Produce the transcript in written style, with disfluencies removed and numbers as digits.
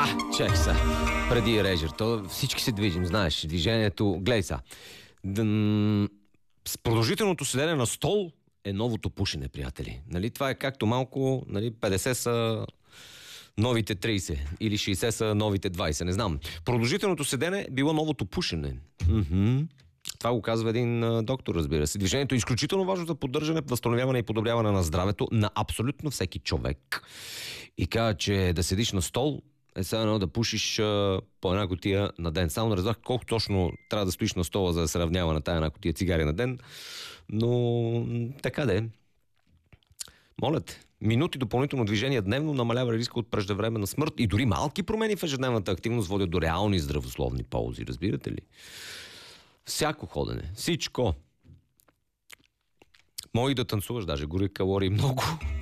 Чакай са. Преди режер. То всички се движим, знаеш. Движението... Глей са. С продължителното седене на стол е новото пушене, приятели. Нали? Това е както малко... Нали? 50 са новите 30. Или 60 са новите 20. Не знам. Продължителното седене било новото пушене. Това го казва един доктор, разбира се. Движението е изключително важно за поддържане, възстановяване и подобряване на здравето на абсолютно всеки човек. И казва, че да седиш на стол е сега едно да пушиш по една кутия на ден. Само не разбрах колко точно трябва да стоиш на стола, за да се равнява на тая една кутия цигари на ден. Но така да е. Моля те, минути допълнително движение дневно намалява риска от преждевременна смърт и дори малки промени в ежедневната активност водят до реални здравословни ползи. Разбирате ли? Всяко ходене, всичко. Може да танцуваш, даже гори калории много.